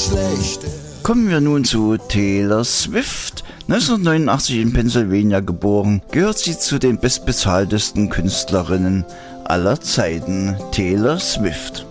Kommen wir nun zu Taylor Swift. 1989 in Pennsylvania geboren, gehört sie zu den bestbezahltesten Künstlerinnen aller Zeiten. Taylor Swift.